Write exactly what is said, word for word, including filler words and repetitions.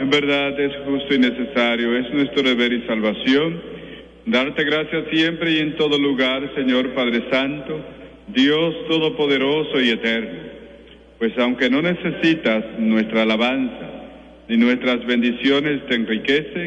En verdad es justo y necesario, es nuestro deber y salvación, darte gracias siempre y en todo lugar, Señor Padre Santo, Dios Todopoderoso y Eterno, pues aunque no necesitas nuestra alabanza, ni nuestras bendiciones te enriquecen,